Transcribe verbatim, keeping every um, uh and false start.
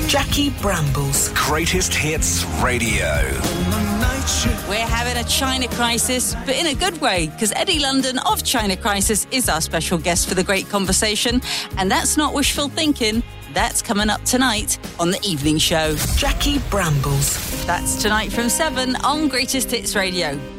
Jackie Brambles. Greatest Hits Radio. We're having a China crisis, but in a good way, because Eddie London of China Crisis is our special guest for the great conversation. And that's not wishful thinking. That's coming up tonight on The Evening Show. Jackie Brambles. That's tonight from seven on Greatest Hits Radio.